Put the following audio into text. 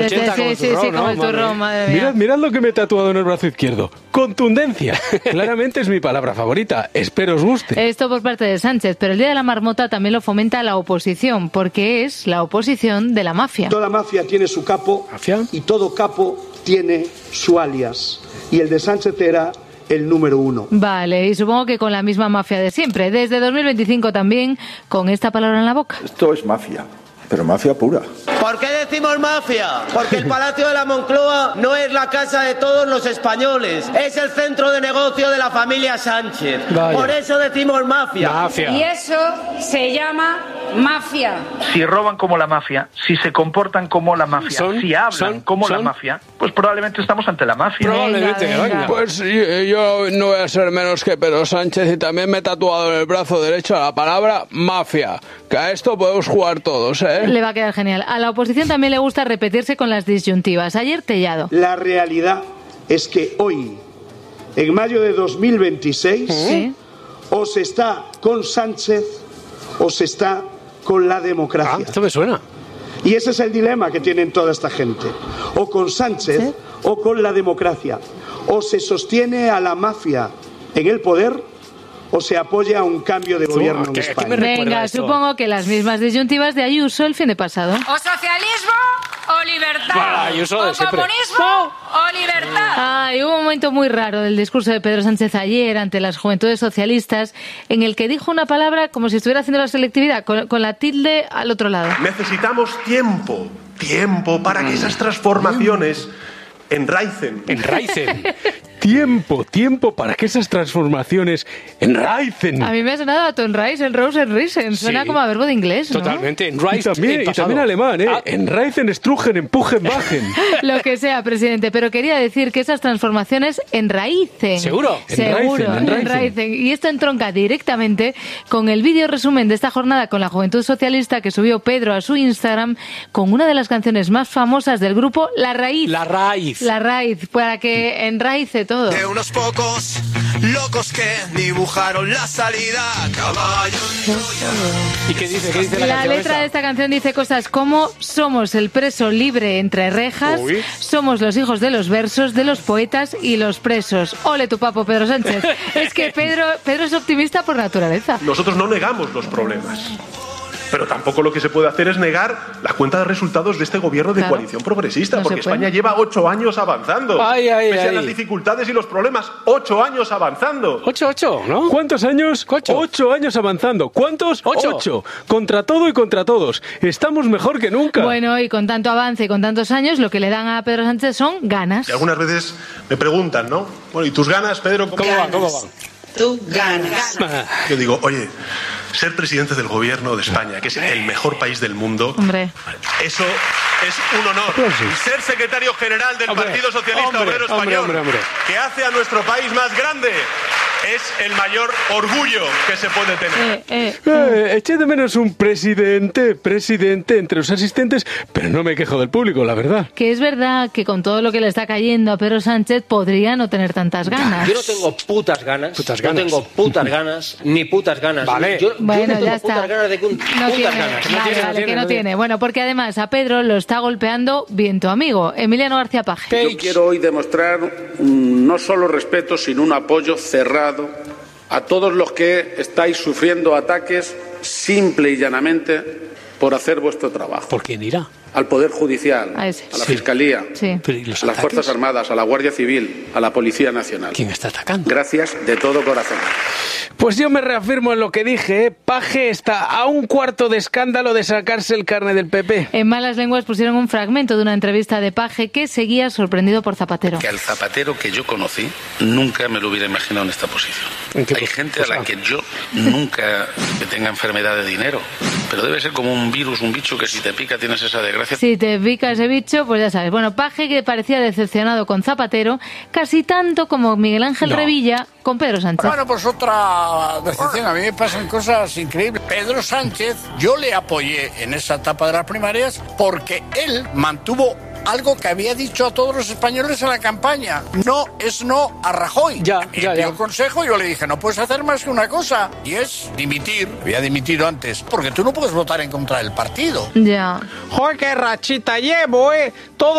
Sí, como el turrón, madre mía. Mirad lo que me he tatuado en el brazo izquierdo. Contundencia. Claramente es mi palabra favorita. Espero os guste. Esto por parte de Sánchez, pero el Día de la Marmota también lo fomenta la oposición, porque es la oposición de la mafia. Toda mafia tiene su capo. ¿Mafia? Y todo capo tiene su alias. Y el de Sánchez era el número 1. Vale, y supongo que con la misma mafia de siempre. Desde 2025 también, con esta palabra en la boca. Esto es mafia, pero mafia pura. ¿Por qué decimos mafia? Porque el Palacio de la Moncloa no es la casa de todos los españoles, es el centro de negocio de la familia Sánchez. Vaya. Por eso decimos mafia. Y eso se llama mafia. Si roban como la mafia, si se comportan como la mafia, si hablan como la mafia, pues probablemente estamos ante la mafia. Probablemente, venga. Pues yo no voy a ser menos que Pedro Sánchez y también me he tatuado en el brazo derecho la palabra mafia. Que a esto podemos jugar todos, ¿eh? Le va a quedar genial. A la oposición también le gusta repetirse con las disyuntivas. Ayer Tellado. La realidad es que hoy, en mayo de 2026, ¿Sí? o se está con Sánchez o se está con la democracia. Esto me suena. Y ese es el dilema que tienen toda esta gente. O con Sánchez ¿Sí? o con la democracia. O se sostiene a la mafia en el poder o se apoya a un cambio de gobierno en España. Venga, supongo que las mismas disyuntivas de Ayuso el fin de pasado. O socialismo o libertad. Claro, Ayuso de o siempre. comunismo o libertad. Ay, hubo un momento muy raro del discurso de Pedro Sánchez ayer ante las juventudes socialistas en el que dijo una palabra como si estuviera haciendo la selectividad, con la tilde al otro lado. Necesitamos tiempo para que esas transformaciones enraicen. Tiempo para que esas transformaciones enraicen. A mí me ha sonado a Tonreisen, Rosenrisen. Suena como a verbo de inglés, ¿no? Totalmente, y también alemán, ¿eh? Enraicen, estrujen, empujen, bajen. Lo que sea, presidente, pero quería decir que esas transformaciones enraicen. ¿Seguro? Enraicen. Y esto entronca directamente con el vídeo resumen de esta jornada con la Juventud Socialista que subió Pedro a su Instagram con una de las canciones más famosas del grupo, La Raíz. La Raíz, para que enraice todo. De unos pocos locos que dibujaron la salida. ¿Y qué dice la La letra de esta canción dice cosas como: somos el preso libre entre rejas, somos los hijos de los versos, de los poetas y los presos. Ole tu papo, Pedro Sánchez. Es que Pedro es optimista por naturaleza. Nosotros no negamos los problemas. Pero tampoco lo que se puede hacer es negar la cuenta de resultados de este gobierno de coalición progresista, No porque se puede. España lleva 8 años avanzando. Pese a las dificultades y los problemas, 8 años avanzando. 8, ¿no? ¿Cuántos años? 8 años avanzando. ¿Cuántos? 8. Contra todo y contra todos. Estamos mejor que nunca. Bueno, y con tanto avance y con tantos años, lo que le dan a Pedro Sánchez son ganas. Y algunas veces me preguntan, ¿no? Bueno, ¿y tus ganas, Pedro? ¿Cómo van? Tú ganas. Yo digo, oye, ser presidente del gobierno de España, que es el mejor país del mundo, Hombre. eso es un honor. Y ser secretario general del Partido Socialista Obrero Español, que hace a nuestro país más grande, es el mayor orgullo que se puede tener. Eché de menos un presidente entre los asistentes, pero no me quejo del público, la verdad. Que es verdad que con todo lo que le está cayendo a Pedro Sánchez podría no tener tantas ganas. Yo no tengo putas ganas. No tengo putas ganas, ni putas ganas. Vale. Bueno, yo ya no tengo putas está. ganas de que No tiene, ganas. que no tiene. Bueno, porque además a Pedro lo está golpeando bien tu amigo, Emiliano García Paje. Yo quiero hoy demostrar no solo respeto, sino un apoyo cerrado a todos los que estáis sufriendo ataques simple y llanamente por hacer vuestro trabajo. ¿Por quién irá? Al Poder Judicial, A ese. a la Fiscalía, Sí. a las Fuerzas Armadas, a la Guardia Civil, a la Policía Nacional. ¿Quién está atacando? Gracias de todo corazón. Pues yo me reafirmo en lo que dije, ¿eh? Paje está a un cuarto de escándalo de sacarse el carné del PP. En Malas Lenguas pusieron un fragmento de una entrevista de Paje que seguía sorprendido por Zapatero. Que al Zapatero que yo conocí nunca me lo hubiera imaginado en esta posición. Hay gente a la que yo nunca que tenga enfermedad de dinero, pero debe ser como un virus, un bicho que si te pica tienes esa desgracia. Si te pica ese bicho, pues ya sabes. Bueno, Paje, que parecía decepcionado con Zapatero, casi tanto como Miguel Ángel Revilla con Pedro Sánchez. Bueno, pues otra decepción. A mí me pasan cosas increíbles. Pedro Sánchez, yo le apoyé en esa etapa de las primarias porque él mantuvo algo que había dicho a todos los españoles en la campaña. No es no a Rajoy. Ya. El consejo, yo le dije, no puedes hacer más que una cosa, y es dimitir. Había dimitido antes, porque tú no puedes votar en contra del partido. Ya. Joder, qué rachita llevo, todo